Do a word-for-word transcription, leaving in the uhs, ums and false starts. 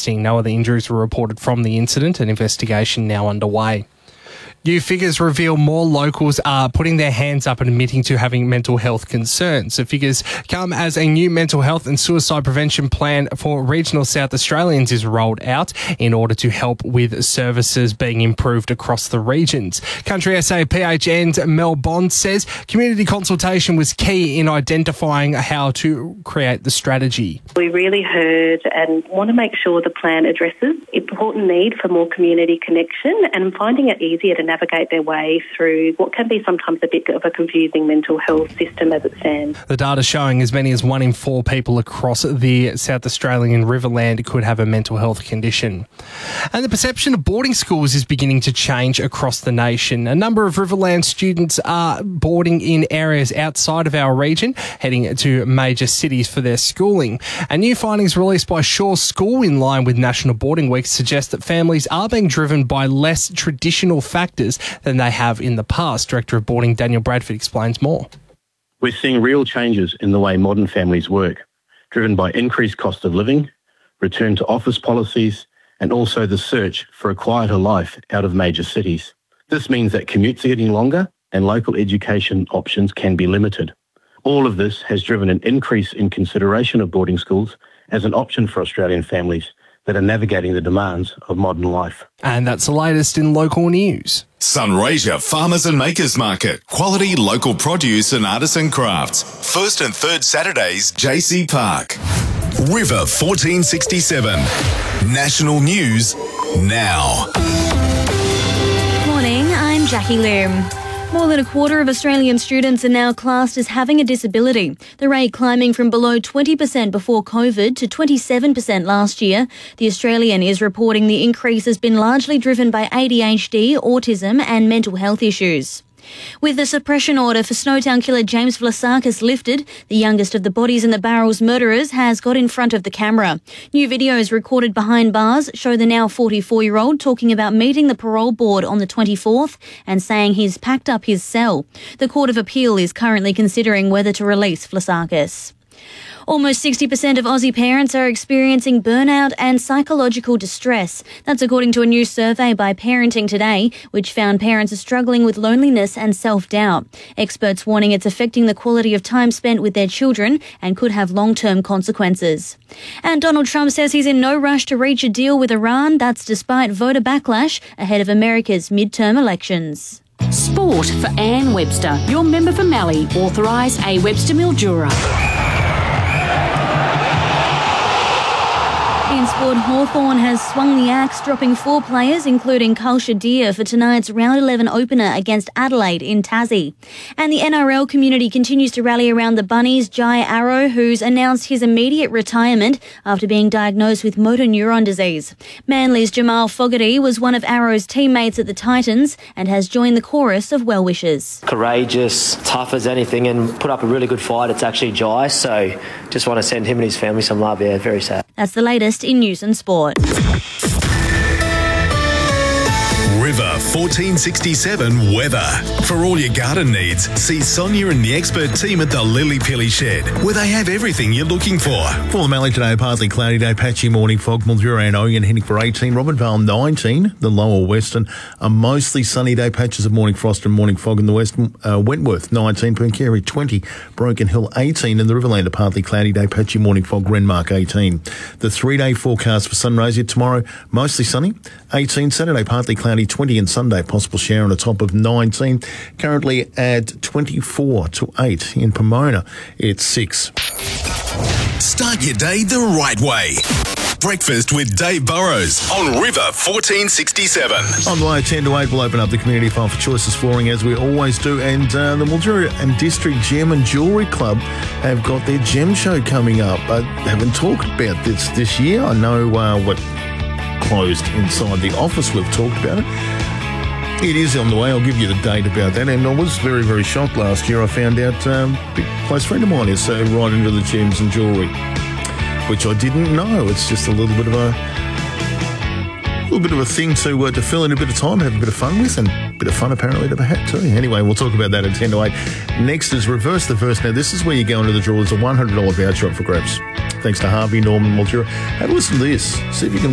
testing. No other injuries were reported from the incident, and investigation now underway. New figures reveal more locals are putting their hands up and admitting to having mental health concerns. The figures come as a new mental health and suicide prevention plan for regional South Australians is rolled out in order to help with services being improved across the regions. Country S A P H N's Mel Bond says community consultation was key in identifying how to create the strategy. We really heard and want to make sure the plan addresses important need for more community connection and finding it easier to navigate their way through what can be sometimes a bit of a confusing mental health system as it stands. The data showing as many as one in four people across the South Australian Riverland could have a mental health condition. And the perception of boarding schools is beginning to change across the nation. A number of Riverland students are boarding in areas outside of our region, heading to major cities for their schooling. And new findings released by Shaw School in line with National Boarding Week suggest that families are being driven by less traditional factors than they have in the past. Director of Boarding Daniel Bradford explains more. We're seeing real changes in the way modern families work, driven by increased cost of living, return to office policies, and also the search for a quieter life out of major cities. This means that commutes are getting longer and local education options can be limited. All of this has driven an increase in consideration of boarding schools as an option for Australian families that are navigating the demands of modern life. And that's the latest in local news. Sunraysia Farmers and Makers Market. Quality local produce and artisan crafts. First and third Saturdays, J C Park. River fourteen sixty-seven. National News now. Morning, I'm Jackie Loom. More than a quarter of Australian students are now classed as having a disability, the rate climbing from below twenty percent before COVID to twenty-seven percent last year. The Australian is reporting the increase has been largely driven by A D H D, autism and mental health issues. With the suppression order for Snowtown killer James Vlasakis lifted, the youngest of the Bodies in the Barrels murderers has got in front of the camera. New videos recorded behind bars show the now forty-four-year-old talking about meeting the parole board on the twenty-fourth and saying he's packed up his cell. The Court of Appeal is currently considering whether to release Vlasakis. Almost sixty percent of Aussie parents are experiencing burnout and psychological distress. That's according to a new survey by Parenting Today, which found parents are struggling with loneliness and self-doubt. Experts warning it's affecting the quality of time spent with their children and could have long-term consequences. And Donald Trump says he's in no rush to reach a deal with Iran. That's despite voter backlash ahead of America's midterm elections. Sport for Anne Webster, your member for Mallee, authorised A Webster Mildura. In sport, Hawthorn has swung the axe, dropping four players, including Carl Shadir, for tonight's round eleven opener against Adelaide in Tassie. And the N R L community continues to rally around the Bunnies' Jai Arrow, who's announced his immediate retirement after being diagnosed with motor neuron disease. Manly's Jamal Fogarty was one of Arrow's teammates at the Titans and has joined the chorus of well wishes. Courageous, tough as anything, and put up a really good fight. It's actually Jai, so just want to send him and his family some love. Yeah, very sad. That's the latest in news and sport. River fourteen sixty-seven weather. For all your garden needs, see Sonia and the expert team at the Lily Pilly Shed, where they have everything you're looking for. For the Mallee today, a partly cloudy day, patchy morning fog, Mildura and Oyen heading for eighteen, Robinvale nineteen, the lower western, a mostly sunny day, patches of morning frost and morning fog in the west, uh, Wentworth nineteen, Pooncarie twenty, Broken Hill eighteen, and the Riverland a partly cloudy day, patchy morning fog, Renmark eighteen. The three-day forecast for Sunraysia tomorrow, mostly sunny, eighteen, Saturday partly cloudy, twenty, and Sunday possible shower on a top of nineteen. Currently at twenty-four to eight in Pomona. It's six. Start your day the right way. Breakfast with Dave Burrows on River fourteen sixty-seven. On the way, ten to eight, we'll open up the community file for Choices Flooring as we always do. And uh, the Mildura and District Gem and Jewellery Club have got their gem show coming up. I haven't talked about this this year. I know uh, what closed inside the office. We've talked about it. It is on the way. I'll give you the date about that. And I was very, very shocked last year. I found out um, a big close friend of mine is uh, right into the gems and jewellery, which I didn't know. It's just a little bit of a little bit of a thing to uh, to fill in a bit of time, have a bit of fun with, and a bit of fun apparently to have too. Anyway, we'll talk about that at ten to eight. Next is Reverse the Verse. Now, this is where you go into the draw. There's a one hundred dollars voucher up for grabs. Thanks to Harvey, Norman, Mildura. Have a listen to this. See if you can